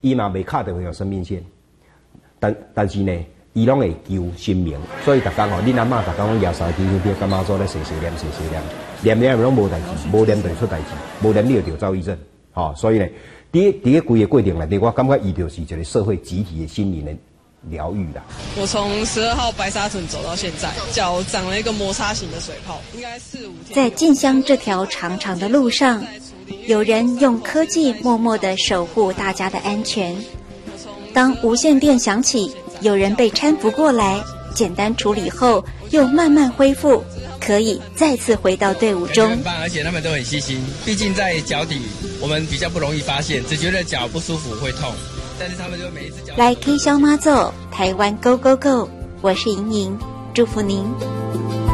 伊嘛未卡到有生命线，但是呢，伊拢会救生命，所以逐工吼，恁阿嬷逐工拢摇三天天干妈做咧洗念念拢无代志，无念就会出代志，无念你就得躁郁症，所以呢，伫个规个过程内底，我感觉伊就是一个社会集体的心灵的疗愈啦。 我从12号白沙屯走到现在，脚长了一个摩擦型的水泡，应该4-5天。 在进香这条长长的路上，有人用科技默默地守护大家的安全。当无线电响起，有人被搀扶过来，简单处理后又慢慢恢复，可以再次回到队伍中。 很棒，而且他们都很细心。毕竟在脚底，我们比较不容易发现，只觉得脚不舒服会痛，但是他们就每一只脚。 来 K 消妈祖，台湾 Go Go Go！ 我是莹莹，祝福您。